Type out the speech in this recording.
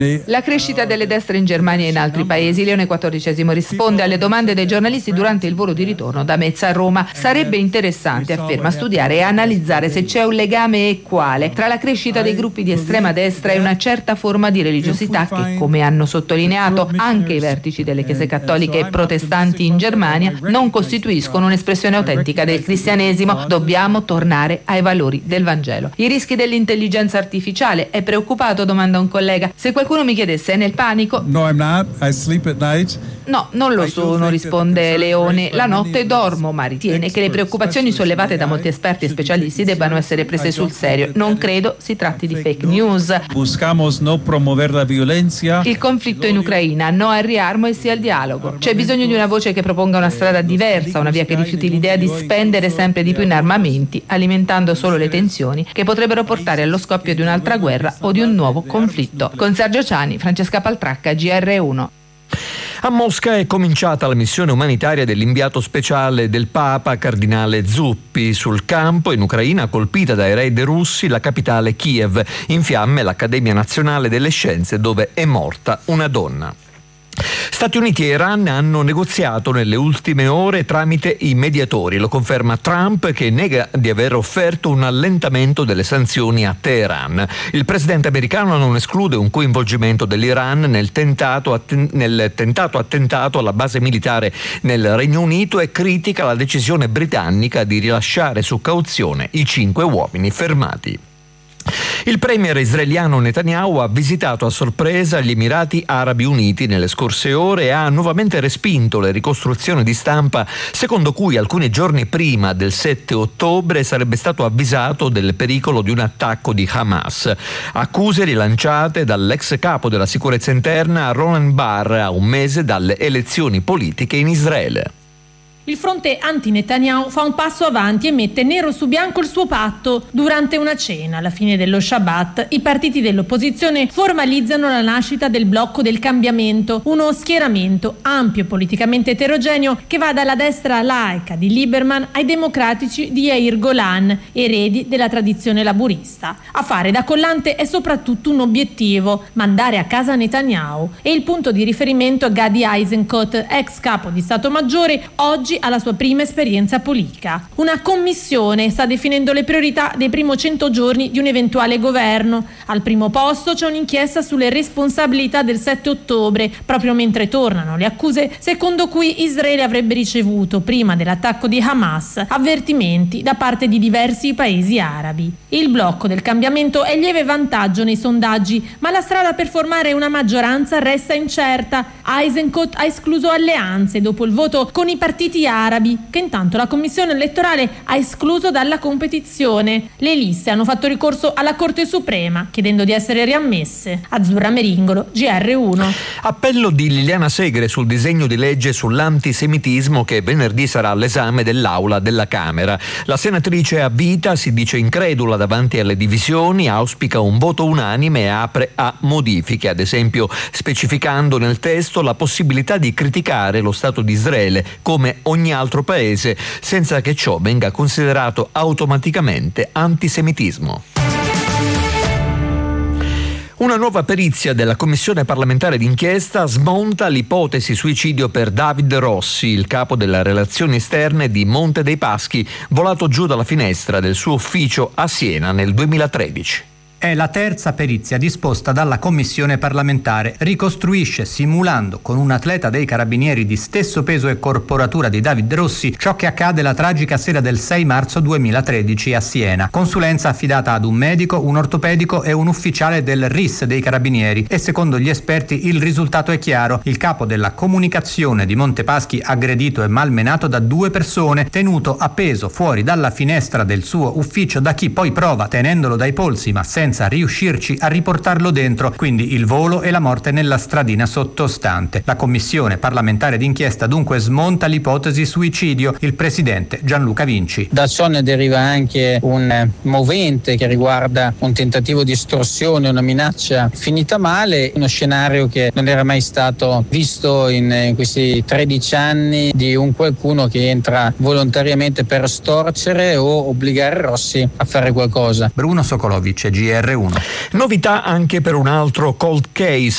La crescita delle destre in Germania e in altri paesi. Leone XIV risponde alle domande dei giornalisti durante il volo di ritorno da Metz a Roma. Sarebbe interessante, afferma, studiare e analizzare se c'è un legame e quale tra la crescita dei gruppi di estrema destra e una certa forma di religiosità che, come hanno sottolineato anche i vertici delle chiese cattoliche e protestanti in Germania, non costituiscono un'espressione autentica del cristianesimo. Dobbiamo tornare ai valori del Vangelo. I rischi dell'intelligenza artificiale. È preoccupato? Domanda un collega. Se qualcuno mi chiedesse, è nel panico? No, I'm not. I sleep at night. No, non lo sono, risponde Leone. La notte dormo, ma ritiene che le preoccupazioni sollevate da molti esperti e specialisti debbano essere prese sul serio. Non credo si tratti di fake news. Buscamos no promover la violencia. Il conflitto in Ucraina, no al riarmo e sì al dialogo. C'è bisogno di una voce che proponga una strada diversa, una via che rifiuti l'idea di spendere sempre di più in armamenti, alimentando solo le tensioni che potrebbero portare allo scoppio di un'altra guerra o di un nuovo conflitto. Con Sergio Ciani, Francesca Paltracca, GR1. A Mosca è cominciata la missione umanitaria dell'inviato speciale del Papa, Cardinale Zuppi. Sul campo, in Ucraina, colpita dai raid russi, la capitale Kiev. In fiamme l'Accademia Nazionale delle Scienze, dove è morta una donna. Stati Uniti e Iran hanno negoziato nelle ultime ore tramite i mediatori. Lo conferma Trump, che nega di aver offerto un allentamento delle sanzioni a Teheran. Il presidente americano non esclude un coinvolgimento dell'Iran nel tentato attentato alla base militare nel Regno Unito e critica la decisione britannica di rilasciare su cauzione i 5 uomini fermati. Il premier israeliano Netanyahu ha visitato a sorpresa gli Emirati Arabi Uniti nelle scorse ore e ha nuovamente respinto le ricostruzioni di stampa secondo cui alcuni giorni prima del 7 ottobre sarebbe stato avvisato del pericolo di un attacco di Hamas. Accuse rilanciate dall'ex capo della sicurezza interna Ronen Bar a un mese dalle elezioni politiche in Israele. Il fronte anti-Netanyahu fa un passo avanti e mette nero su bianco il suo patto. Durante una cena, alla fine dello Shabbat, i partiti dell'opposizione formalizzano la nascita del blocco del cambiamento, uno schieramento ampio e politicamente eterogeneo che va dalla destra laica di Lieberman ai democratici di Yair Golan, eredi della tradizione laburista. A fare da collante è soprattutto un obiettivo: mandare a casa Netanyahu. E il punto di riferimento è Gadi Eisenkot, ex capo di Stato Maggiore, oggi alla sua prima esperienza politica. Una commissione sta definendo le priorità dei primi 100 giorni di un eventuale governo. Al primo posto c'è un'inchiesta sulle responsabilità del 7 ottobre, proprio mentre tornano le accuse secondo cui Israele avrebbe ricevuto, prima dell'attacco di Hamas, avvertimenti da parte di diversi paesi arabi. Il blocco del cambiamento è lieve vantaggio nei sondaggi, ma la strada per formare una maggioranza resta incerta. Eisenkot ha escluso alleanze dopo il voto con i partiti arabi, che intanto la commissione elettorale ha escluso dalla competizione. Le liste hanno fatto ricorso alla Corte Suprema chiedendo di essere riammesse. Azzurra Meringolo, GR1. Appello di Liliana Segre sul disegno di legge sull'antisemitismo che venerdì sarà all'esame dell'Aula della Camera. La senatrice a vita si dice incredula davanti alle divisioni, auspica un voto unanime e apre a modifiche, ad esempio specificando nel testo la possibilità di criticare lo Stato di Israele come ogni altro paese, senza che ciò venga considerato automaticamente antisemitismo. Una nuova perizia della Commissione parlamentare d'inchiesta smonta l'ipotesi suicidio per David Rossi, il capo delle relazioni esterne di Monte dei Paschi, volato giù dalla finestra del suo ufficio a Siena nel 2013. È la terza perizia disposta dalla commissione parlamentare. Ricostruisce, simulando con un atleta dei carabinieri di stesso peso e corporatura di David Rossi, ciò che accade la tragica sera del 6 marzo 2013 a Siena. Consulenza affidata ad un medico, un ortopedico e un ufficiale del RIS dei carabinieri. E secondo gli esperti il risultato è chiaro. Il capo della comunicazione di Montepaschi aggredito e malmenato da 2 persone, tenuto appeso fuori dalla finestra del suo ufficio da chi poi prova, tenendolo dai polsi ma senza riuscirci a riportarlo dentro, quindi il volo e la morte nella stradina sottostante. La commissione parlamentare d'inchiesta dunque smonta l'ipotesi suicidio. Il presidente Gianluca Vinci. Da ciò ne deriva anche un movente che riguarda un tentativo di estorsione, una minaccia finita male, uno scenario che non era mai stato visto in questi 13 anni di un qualcuno che entra volontariamente per storcere o obbligare Rossi a fare qualcosa. Bruno Sokolovic, GR1. Novità anche per un altro cold case.